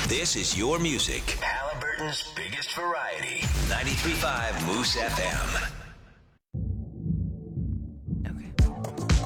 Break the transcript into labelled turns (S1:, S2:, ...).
S1: This is your music. Halliburton's biggest variety. 93.5 Moose FM.